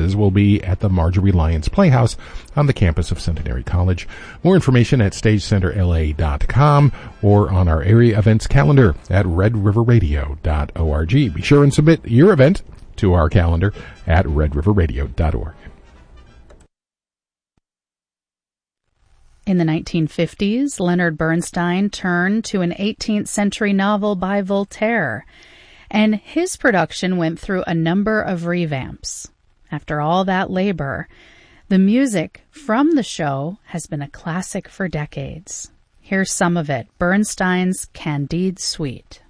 performances will be at the Marjorie Lyons Playhouse on the campus of Centenary College. More information at StageCenterLA.com or on our area events calendar at RedRiverRadio.org. Be sure and submit your event to our calendar at RedRiverRadio.org. In the 1950s, Leonard Bernstein turned to an 18th century novel by Voltaire, and his production went through a number of revamps. After all that labor, the music from the show has been a classic for decades. Here's some of it, Bernstein's Candide Suite.